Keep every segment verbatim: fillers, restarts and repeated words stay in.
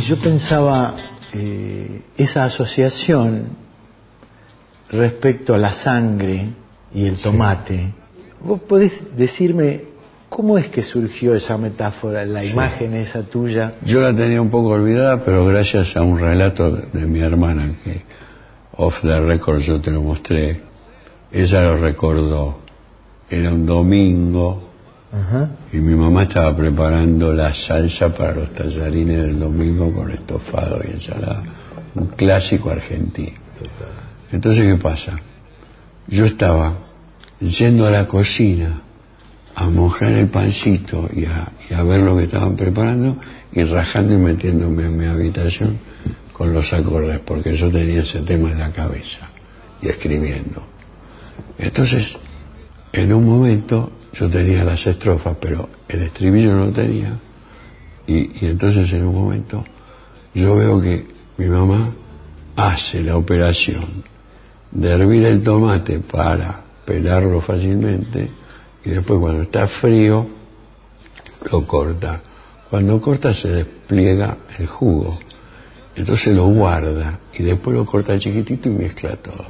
yo pensaba eh, esa asociación respecto a la sangre y el tomate. Sí. ¿Vos podés decirme cómo es que surgió esa metáfora, la sí. imagen esa tuya? Yo la tenía un poco olvidada, pero gracias a un relato de mi hermana, que off the record yo te lo mostré, ella lo recordó. Era un domingo, uh-huh. y mi mamá estaba preparando la salsa para los tallarines del domingo con estofado y ensalada, un clásico argentino. Entonces, ¿qué pasa? Yo estaba yendo a la cocina a mojar el pancito y a, y a ver lo que estaban preparando, y rajando y metiéndome en mi habitación con los acordes, porque yo tenía ese tema en la cabeza, y escribiendo. Entonces, en un momento yo tenía las estrofas, pero el estribillo no lo tenía, y, y entonces en un momento yo veo que mi mamá hace la operación de hervir el tomate para pelarlo fácilmente, y después cuando está frío lo corta. Cuando corta se despliega el jugo, entonces lo guarda y después lo corta chiquitito y mezcla todo.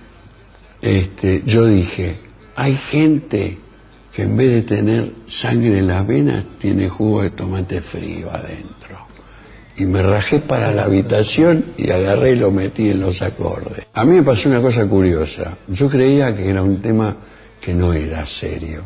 Este, yo dije, hay gente que en vez de tener sangre en las venas tiene jugo de tomate frío adentro. Y me rajé para la habitación y agarré y lo metí en los acordes. A mí me pasó una cosa curiosa. Yo creía que era un tema que no era serio.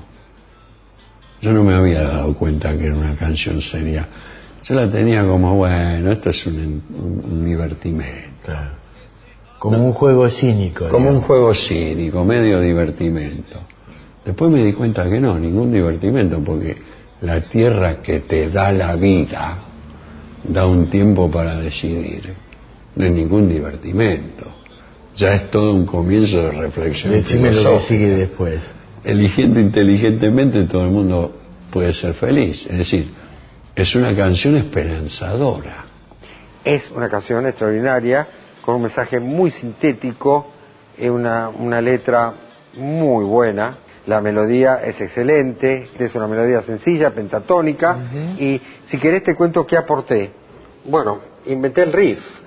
Yo no me había dado cuenta que era una canción seria. Yo la tenía como, bueno, esto es un, un, un divertimento. Claro. Como no, un juego cínico. Como digamos. un juego cínico, medio divertimento. Después me di cuenta que no, ningún divertimento, porque la tierra que te da la vida da un tiempo para decidir. No es ningún divertimento. Ya es todo un comienzo de reflexión Decime filosófica. Lo que sigue después. Eligiendo inteligentemente, todo el mundo puede ser feliz. Es decir, es una canción esperanzadora. Es una canción extraordinaria, con un mensaje muy sintético, una, una letra muy buena. La melodía es excelente, es una melodía sencilla, pentatónica, uh-huh. y si querés te cuento qué aporté. Bueno, inventé el riff.